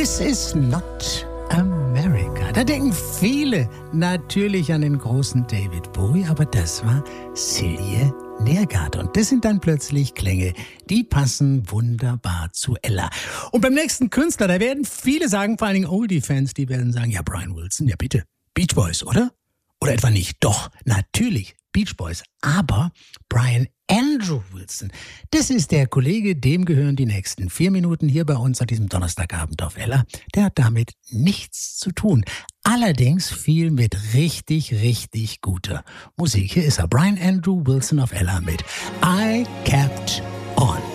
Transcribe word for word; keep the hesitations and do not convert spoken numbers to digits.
This is not America. Da denken viele natürlich an den großen David Bowie, aber das war Silje Nergard. Und das sind dann plötzlich Klänge, die passen wunderbar zu Ella. Und beim nächsten Künstler, da werden viele sagen, vor allen Dingen Oldie-Fans, die werden sagen, ja, Brian Wilson, ja bitte, Beach Boys, oder? Oder etwa nicht? Doch, natürlich, Beach Boys. Aber Brian Andrew Wilson, das ist der Kollege, dem gehören die nächsten vier Minuten hier bei uns an diesem Donnerstagabend auf Ella. Der hat damit nichts zu tun. Allerdings viel mit richtig, richtig guter Musik. Hier ist er, Brian Andrew Wilson auf Ella mit I Kept On.